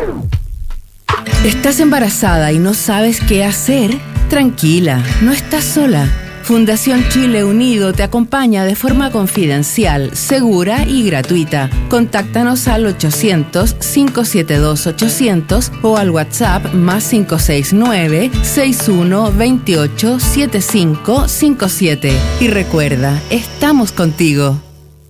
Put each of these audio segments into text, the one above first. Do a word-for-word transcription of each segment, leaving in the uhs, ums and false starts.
¿Estás embarazada y no sabes qué hacer? Tranquila, no estás sola. Fundación Chile Unido te acompaña de forma confidencial, segura y gratuita. Contáctanos al ochocientos, cinco siete dos, ochocientos o al WhatsApp más cinco seis nueve, seis uno dos ocho, siete cinco cinco siete. Y recuerda, estamos contigo.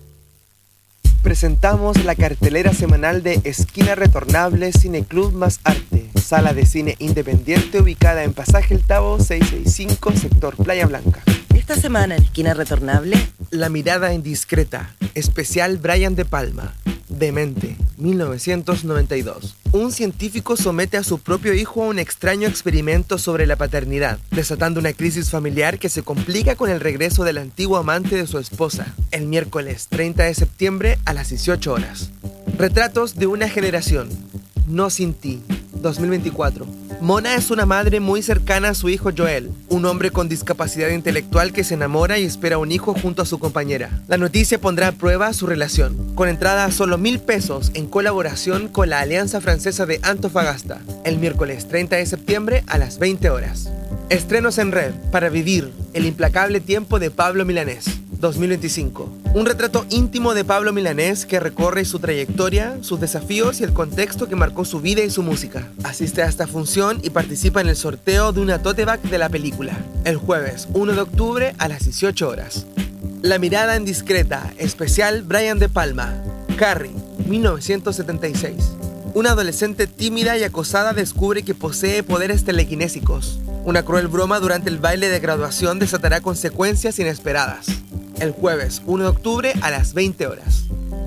Presentamos la cartelera semanal de Esquina Retornable Cineclub más Arte, sala de cine independiente ubicada en Pasaje El Tabo seiscientos sesenta y cinco, sector Playa Blanca. Esta semana en Esquina Retornable, La mirada indiscreta, especial Brian De Palma, Demente, mil novecientos noventa y dos. Un científico somete a su propio hijo a un extraño experimento sobre la paternidad, desatando una crisis familiar que se complica con el regreso del antiguo amante de su esposa, el miércoles treinta de septiembre a las dieciocho horas. Retratos de una generación, No sin ti, dos mil veinticuatro. Mona es una madre muy cercana a su hijo Joel, un hombre con discapacidad intelectual que se enamora y espera un hijo junto a su compañera. La noticia pondrá a prueba su relación, con entrada a solo mil pesos en colaboración con la Alianza Francesa de Antofagasta, el miércoles treinta de septiembre a las veinte horas. Estrenos en red para vivir el implacable tiempo de Pablo Milanés, dos mil veinticinco. Un retrato íntimo de Pablo Milanés que recorre su trayectoria, sus desafíos y el contexto que marcó su vida y su música. Asiste a esta función y participa en el sorteo de una tote bag de la película, el jueves uno de octubre a las dieciocho horas. La mirada indiscreta, especial Brian De Palma, Carrie, mil novecientos setenta y seis. Una adolescente tímida y acosada descubre que posee poderes telequinésicos. Una cruel broma durante el baile de graduación desatará consecuencias inesperadas. El jueves uno de octubre a las veinte horas.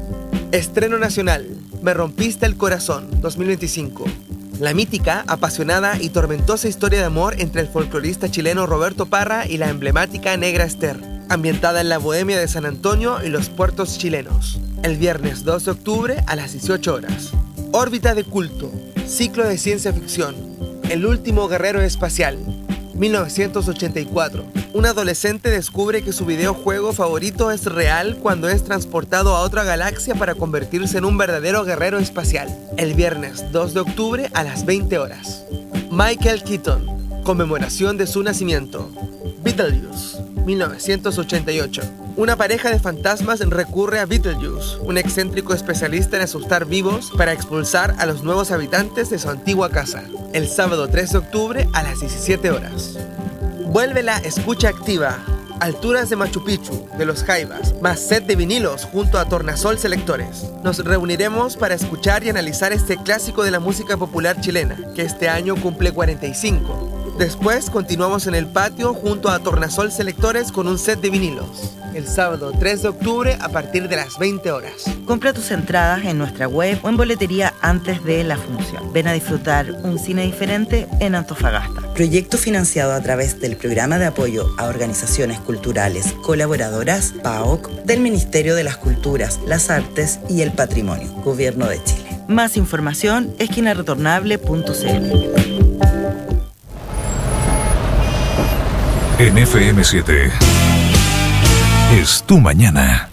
Estreno nacional, Me rompiste el corazón, dos mil veinticinco. La mítica, apasionada y tormentosa historia de amor entre el folclorista chileno Roberto Parra y la emblemática Negra Esther, ambientada en la bohemia de San Antonio y los puertos chilenos. El viernes dos de octubre a las dieciocho horas. Órbita de culto, ciclo de ciencia ficción, El último guerrero espacial, mil novecientos ochenta y cuatro. Un adolescente descubre que su videojuego favorito es real cuando es transportado a otra galaxia para convertirse en un verdadero guerrero espacial. El viernes dos de octubre a las veinte horas. Michael Keaton, conmemoración de su nacimiento. Beetlejuice, mil novecientos ochenta y ocho. Una pareja de fantasmas recurre a Beetlejuice, un excéntrico especialista en asustar vivos, para expulsar a los nuevos habitantes de su antigua casa. El sábado tres de octubre a las diecisiete horas. Vuelve la escucha activa. Alturas de Machu Picchu, de los Jaivas, más set de vinilos junto a Tornasol Selectores. Nos reuniremos para escuchar y analizar este clásico de la música popular chilena, que este año cumple cuarenta y cinco. Después continuamos en el patio junto a Tornasol Selectores con un set de vinilos. El sábado tres de octubre a partir de las veinte horas. Compra tus entradas en nuestra web o en boletería antes de la función. Ven a disfrutar un cine diferente en Antofagasta. Proyecto financiado a través del Programa de Apoyo a Organizaciones Culturales Colaboradoras, P A O C, del Ministerio de las Culturas, las Artes y el Patrimonio, Gobierno de Chile. Más información, esquina retornable punto c l. En F M siete es tu mañana.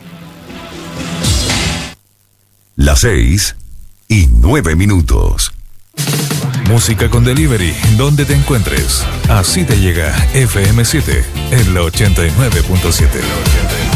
Las seis y nueve minutos. Música con delivery, donde te encuentres. Así te llega F M siete en la ochenta y nueve punto siete.